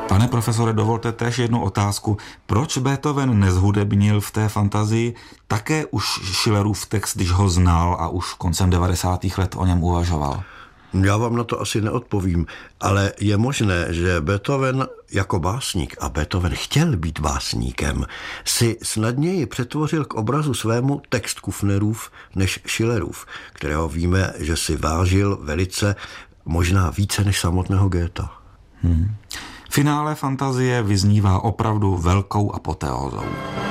Pane profesore, dovolte též jednu otázku. Proč Beethoven nezhudebnil v té fantazii také už Schillerův text, když ho znal a už koncem 90. let o něm uvažoval? Já vám na to asi neodpovím, ale je možné, že Beethoven jako básník, a Beethoven chtěl být básníkem, si snadněji přetvořil k obrazu svému text Kufnerův než Schillerův, kterého víme, že si vážil velice, možná více než samotného Goetha. Finále fantazie vyznívá opravdu velkou apoteózou.